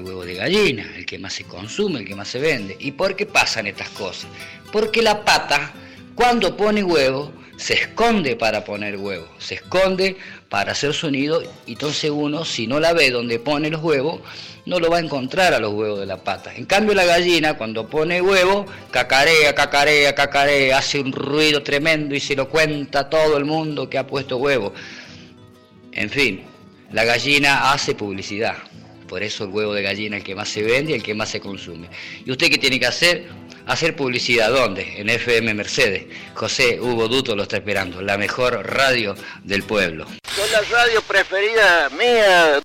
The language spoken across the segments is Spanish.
huevo de gallina, el que más se consume, el que más se vende. ¿Y por qué pasan estas cosas? Porque la pata, cuando pone huevo, se esconde para poner huevo, se esconde para hacer sonido, y entonces uno, si no la ve donde pone los huevos, no lo va a encontrar a los huevos de la pata. En cambio la gallina, cuando pone huevo, cacarea, cacarea, cacarea, hace un ruido tremendo y se lo cuenta a todo el mundo que ha puesto huevo. En fin, la gallina hace publicidad. Por eso el huevo de gallina es el que más se vende y el que más se consume. ¿Y usted qué tiene que hacer? Hacer publicidad. ¿Dónde? En FM Mercedes. José Hugo Duto lo está esperando. La mejor radio del pueblo. Son las radios preferidas mías.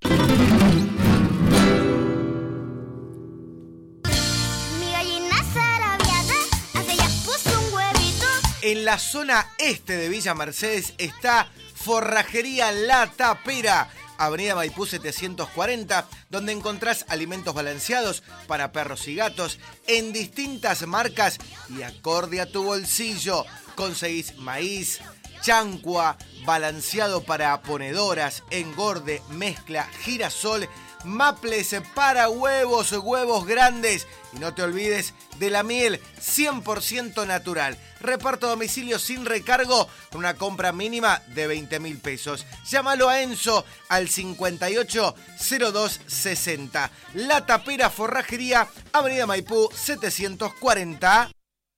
Mi gallina zarabiada hace ya puso un huevito. En la zona este de Villa Mercedes está Forrajería La Tapera, Avenida Maipú 740, donde encontrás alimentos balanceados para perros y gatos en distintas marcas y acorde a tu bolsillo. Conseguís maíz, chancua, balanceado para ponedoras, engorde, mezcla, girasol, maples para huevos, huevos grandes. Y no te olvides de la miel 100% natural. Reparto a domicilio sin recargo con una compra mínima de 20.000 pesos. Llámalo a Enzo al 580260. La Tapera Forrajería, Avenida Maipú 740.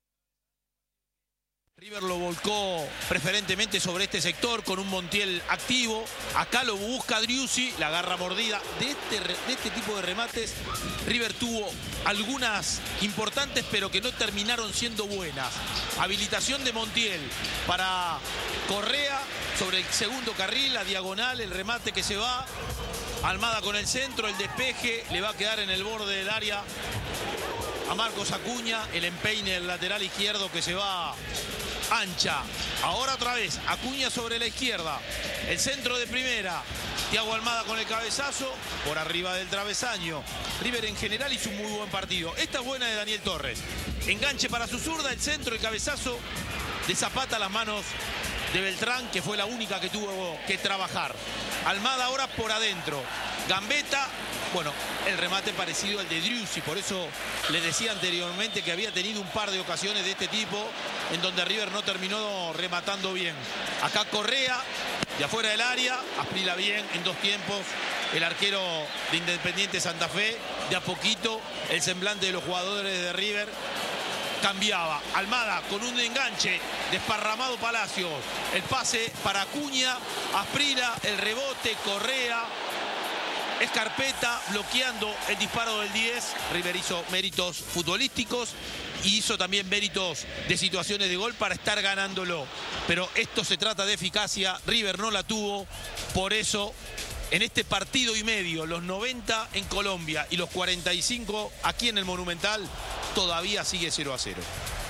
River lo volcó preferentemente sobre este sector con un Montiel activo. Acá lo busca Driussi, la garra mordida. De este tipo de remates, River tuvo algunas importantes, pero que no terminaron siendo buenas. Habilitación de Montiel para Correa sobre el segundo carril, la diagonal, el remate que se va. Almada con el centro, el despeje, le va a quedar en el borde del área a Marcos Acuña, el empeine del lateral izquierdo que se va ancha. Ahora otra vez, Acuña sobre la izquierda. El centro de primera. Thiago Almada con el cabezazo por arriba del travesaño. River en general hizo un muy buen partido. Esta es buena de Daniel Torres. Enganche para su zurda, el centro, el cabezazo de Zapata a las manos de Beltrán, que fue la única que tuvo que trabajar. Almada ahora por adentro. Gambetta, bueno, el remate parecido al de Driussi, por eso les decía anteriormente que había tenido un par de ocasiones de este tipo en donde River no terminó rematando bien. Acá Correa, de afuera del área, Asprila bien en dos tiempos. El arquero de Independiente Santa Fe, de a poquito el semblante de los jugadores de River cambiaba. Almada con un enganche, desparramado Palacios, el pase para Acuña, Asprila, el rebote, Correa, Escarpeta bloqueando el disparo del 10. River hizo méritos futbolísticos y hizo también méritos de situaciones de gol para estar ganándolo. Pero esto se trata de eficacia, River no la tuvo, por eso en este partido y medio, los 90 en Colombia y los 45 aquí en el Monumental, todavía sigue 0-0.